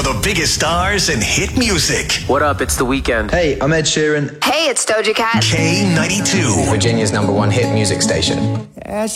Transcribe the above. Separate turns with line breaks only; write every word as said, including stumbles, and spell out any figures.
the biggest stars in hit music.
What up? It's The Weeknd.
Hey, I'm Ed Sheeran.
Hey, it's Doja Cat.
K ninety-two.
Virginia's number one hit music station.
As